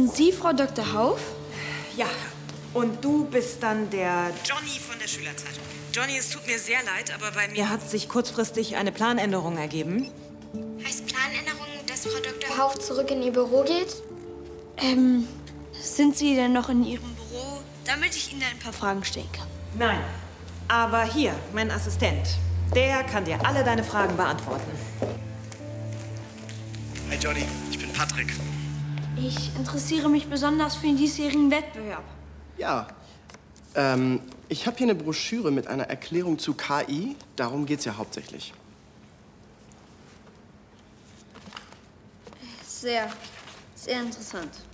Sind Sie Frau Dr. Hauf? Ja, und du bist dann der Johnny von der Schülerzeitung. Johnny, es tut mir sehr leid, aber bei mir hat sich kurzfristig eine Planänderung ergeben. Heißt Planänderung, dass Frau Dr. Hauf zurück in ihr Büro geht? Sind Sie denn noch in Ihrem Büro, damit ich Ihnen ein paar Fragen stellen kann? Nein, aber hier, mein Assistent. Der kann dir alle deine Fragen beantworten. Hi Johnny, ich bin Patrick. Ich interessiere mich besonders für den diesjährigen Wettbewerb. Ja, ich habe hier eine Broschüre mit einer Erklärung zu KI. Darum geht's ja hauptsächlich. Sehr, sehr interessant.